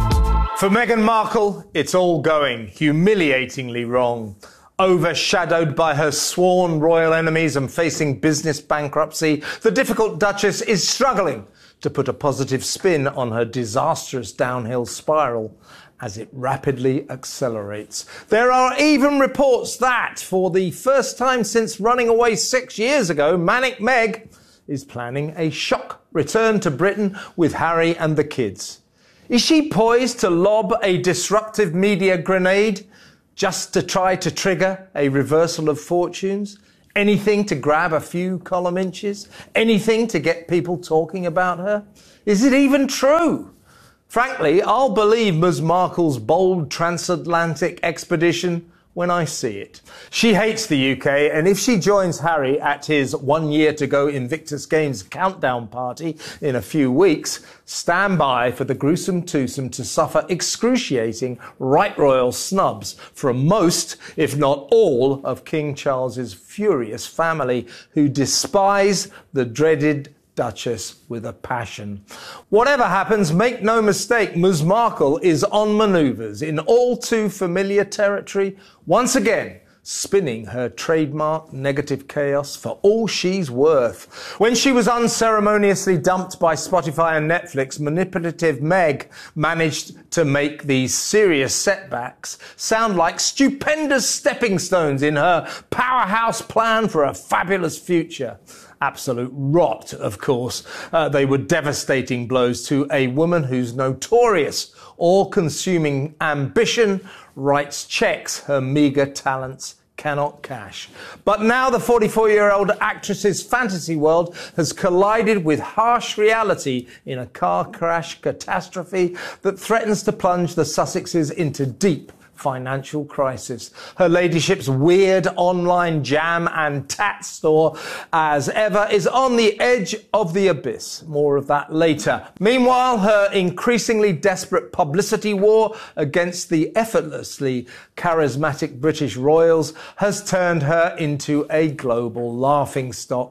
For Meghan Markle, it's all going humiliatingly wrong. Overshadowed by her sworn royal enemies and facing business bankruptcy, the difficult Duchess is struggling to put a positive spin on her disastrous downhill spiral as it rapidly accelerates. There are even reports that, for the first time since running away 6 years ago, Manic Meg is planning a shock return to Britain with Harry and the kids. Is she poised to lob a disruptive media grenade just to try to trigger a reversal of fortunes? Anything to grab a few column inches? Anything to get people talking about her? Is it even true? Frankly, I'll believe Ms. Markle's bold transatlantic expedition when I see it. She hates the UK, and if she joins Harry at his 1 year to go Invictus Games countdown party in a few weeks, stand by for the gruesome twosome to suffer excruciating right royal snubs from most, if not all, of King Charles's furious family, who despise the dreaded Duchess with a passion. Whatever happens, make no mistake, Ms. Markle is on manoeuvres in all too familiar territory, once again spinning her trademark negative chaos for all she's worth. When she was unceremoniously dumped by Spotify and Netflix, manipulative Meg managed to make these serious setbacks sound like stupendous stepping stones in her powerhouse plan for a fabulous future. Absolute rot, of course. They were devastating blows to a woman whose notorious all-consuming ambition writes checks her meagre talents cannot cash. But now the 44-year-old actress's fantasy world has collided with harsh reality in a car crash catastrophe that threatens to plunge the Sussexes into deep financial crisis. Her ladyship's weird online jam and tat store, as ever, is on the edge of the abyss. More of that later. Meanwhile, her increasingly desperate publicity war against the effortlessly charismatic British royals has turned her into a global laughingstock.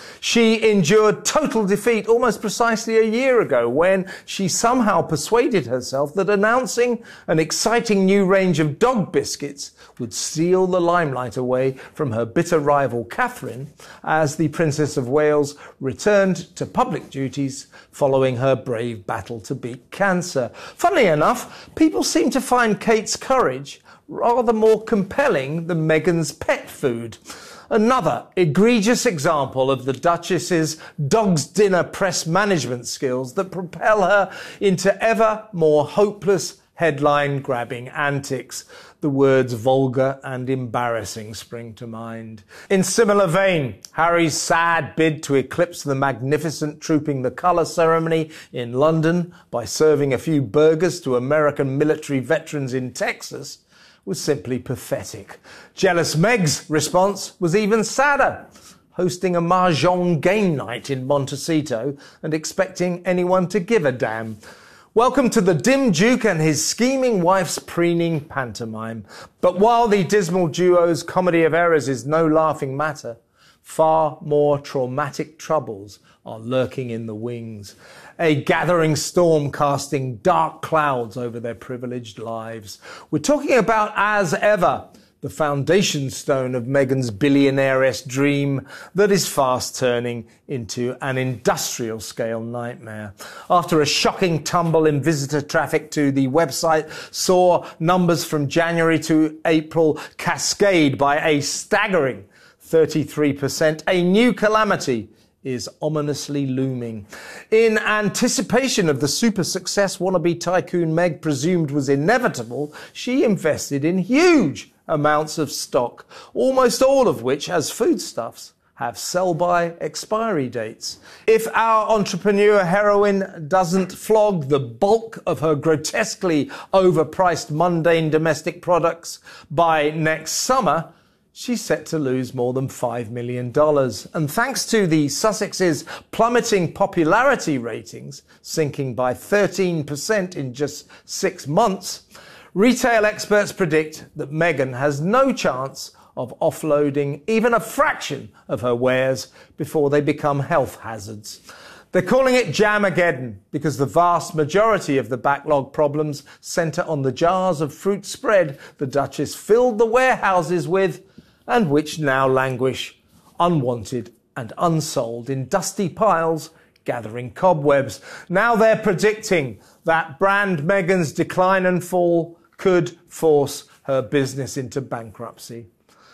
She endured total defeat almost precisely a year ago when she somehow persuaded herself that announcing an exciting new range of dog biscuits would steal the limelight away from her bitter rival Catherine as the Princess of Wales returned to public duties following her brave battle to beat cancer. Funnily enough, people seem to find Kate's courage rather more compelling than Meghan's pet food. Another egregious example of the Duchess's dog's dinner press management skills that propel her into ever more hopeless headline-grabbing antics. The words vulgar and embarrassing spring to mind. In similar vein, Harry's sad bid to eclipse the magnificent Trooping the Colour ceremony in London by serving a few burgers to American military veterans in Texas was simply pathetic. Jealous Meg's response was even sadder, hosting a mahjong game night in Montecito and expecting anyone to give a damn. Welcome to the Dim Duke and his scheming wife's preening pantomime. But while the dismal duo's comedy of errors is no laughing matter, far more traumatic troubles are lurking in the wings. A gathering storm casting dark clouds over their privileged lives. We're talking about, as ever, the foundation stone of Meghan's billionaire-esque dream that is fast turning into an industrial-scale nightmare. After a shocking tumble in visitor traffic to the website saw numbers from January to April cascade by a staggering 33%, a new calamity is ominously looming. In anticipation of the super success wannabe tycoon Meg presumed was inevitable, she invested in huge amounts of stock, almost all of which, as foodstuffs, have sell-by expiry dates. If our entrepreneur heroine doesn't flog the bulk of her grotesquely overpriced mundane domestic products by next summer, she's set to lose more than $5 million. And thanks to the Sussex's plummeting popularity ratings, sinking by 13% in just 6 months, retail experts predict that Meghan has no chance of offloading even a fraction of her wares before they become health hazards. They're calling it Jamageddon because the vast majority of the backlog problems centre on the jars of fruit spread the Duchess filled the warehouses with and which now languish unwanted and unsold in dusty piles gathering cobwebs. Now they're predicting that brand Meghan's decline and fall could force her business into bankruptcy.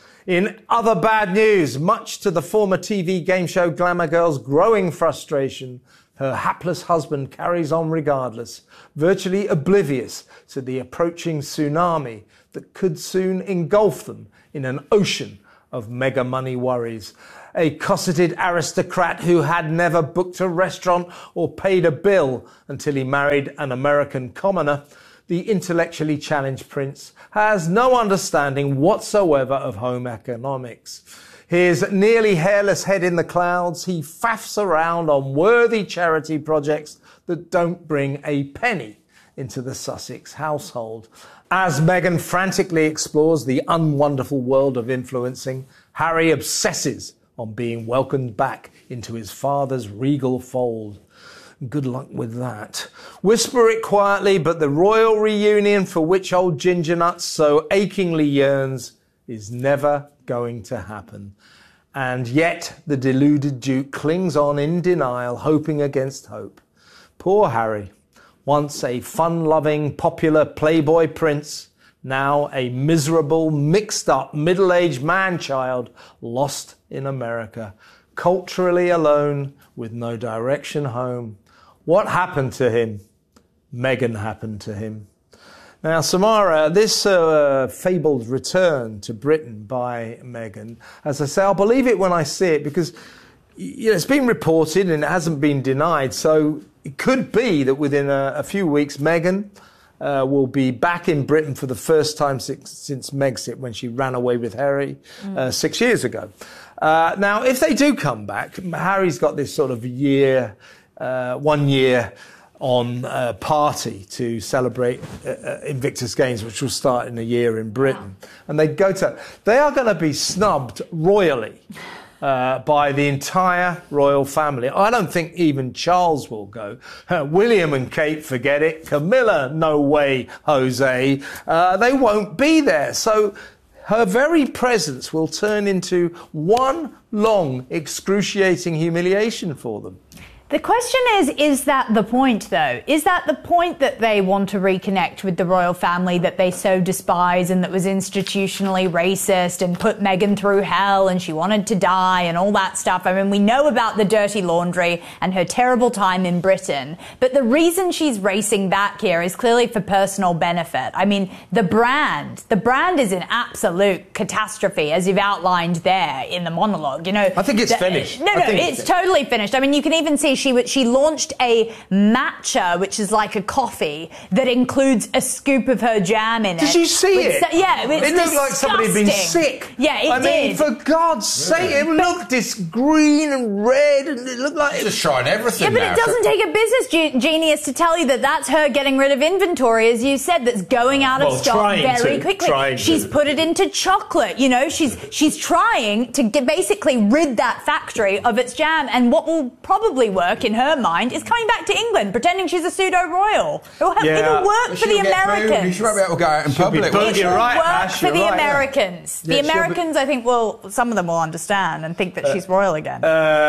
In other bad news, much to the former TV game show Glamour Girl's growing frustration, her hapless husband carries on regardless, virtually oblivious to the approaching tsunami that could soon engulf them in an ocean of mega money worries. A cosseted aristocrat who had never booked a restaurant or paid a bill until he married an American commoner, the intellectually challenged prince has no understanding whatsoever of home economics. His nearly hairless head in the clouds, he faffs around on worthy charity projects that don't bring a penny into the Sussex household. As Meghan frantically explores the unwonderful world of influencing, Harry obsesses on being welcomed back into his father's regal fold. Good luck with that. Whisper it quietly, but the royal reunion for which old Gingernut so achingly yearns is never going to happen. And yet the deluded Duke clings on in denial, hoping against hope. Poor Harry, once a fun-loving, popular playboy prince, now a miserable, mixed-up, middle-aged man-child lost in America, culturally alone, with no direction home. What happened to him? Meghan happened to him. Now, Samara, this fabled return to Britain by Meghan, as I say, I'll believe it when I see it because it's been reported and it hasn't been denied. So it could be that within a few weeks, Meghan will be back in Britain for the first time since Megxit, when she ran away with Harry 6 years ago. Now, if they do come back, Harry's got this sort of 1 year on party to celebrate Invictus Games, which will start in a year in Britain. And they are going to be snubbed royally by the entire royal family. I don't think even Charles will go. William and Kate, forget it. Camilla, no way, Jose. They won't be there. So her very presence will turn into one long, excruciating humiliation for them. The question is that the point, though? Is that the point, that they want to reconnect with the royal family that they so despise and that was institutionally racist and put Meghan through hell and she wanted to die and all that stuff? I mean, we know about the dirty laundry and her terrible time in Britain, but the reason she's racing back here is clearly for personal benefit. I mean, the brand is an absolute catastrophe, as you've outlined there in the monologue. You know, I think it's finished. No, it's totally finished. I mean, you can even see she launched a matcha, which is like a coffee, that includes a scoop of her jam in it. Did you see it? Yeah, it looked like somebody had been sick. Yeah, it did. I mean, for God's sake, it looked this green and red, and it looked like... It's just trying everything now. Yeah, but it doesn't take a business genius to tell you that that's her getting rid of inventory, as you said, that's going out of stock very quickly. She's put it into chocolate, you know, she's trying to basically rid that factory of its jam, and what will probably work in her mind is coming back to England, pretending she's a pseudo-royal. It'll work for the Americans. She won't be able to go out in public. It will work for the Americans. The Americans, I think, some of them will understand and think that she's royal again.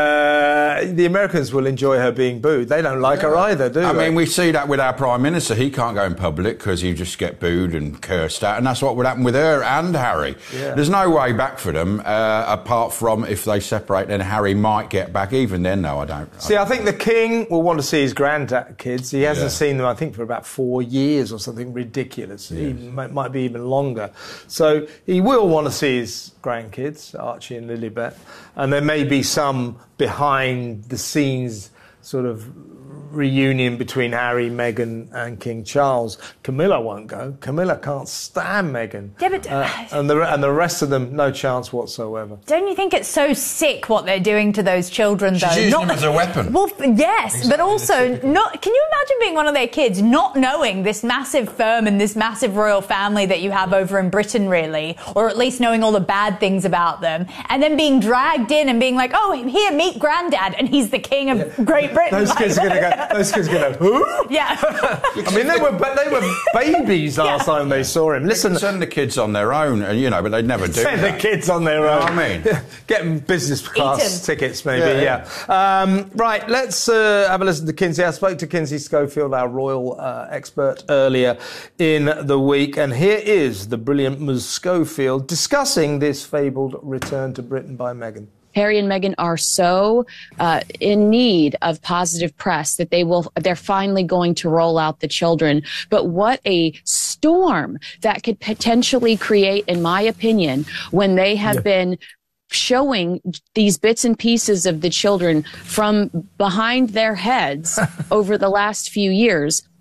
The Americans will enjoy her being booed. They don't like her either, do they? I mean, we see that with our Prime Minister. He can't go in public because you just get booed and cursed at, and that's what would happen with her and Harry. Yeah. There's no way back for them, apart from if they separate, then Harry might get back. Even then, no, I don't. See, I think the King will want to see his grandkids. He hasn't seen them, I think, for about 4 years or something ridiculous. Yes. He might be even longer. So he will want to see his grandkids, Archie and Lilibet. And there may be some behind-the-scenes sort of reunion between Harry, Meghan and King Charles. Camilla won't go. Camilla can't stand Meghan. Yeah, but and the rest of them, no chance whatsoever. Don't you think it's so sick what they're doing to those children, though? She's using them as a weapon. Well, yes, exactly. But also, not. Can you imagine being one of their kids, not knowing this massive firm and this massive royal family that you have over in Britain, really, or at least knowing all the bad things about them, and then being dragged in and being like, oh, here, meet Granddad, and he's the king of Great Britain. Those kids are going to go. Those kids are going to go, who? Yeah. I mean, they were babies last time they saw him. Listen, send the kids on their own, but they'd never do send that. the kids on their own. I mean, get them business class tickets, maybe. Yeah. Right. Let's have a listen to Kinsey. I spoke to Kinsey Schofield, our royal expert, earlier in the week, and here is the brilliant Ms. Schofield discussing this fabled return to Britain by Meghan. Harry and Meghan are so in need of positive press that they're finally going to roll out the children. But what a storm that could potentially create, in my opinion, when they have been showing these bits and pieces of the children from behind their heads over the last few years.